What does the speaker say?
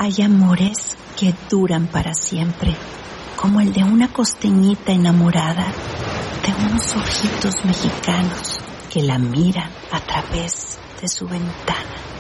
Hay amores que duran para siempre, como el de una costeñita enamorada de unos ojitos mexicanos que la miran a través de su ventana.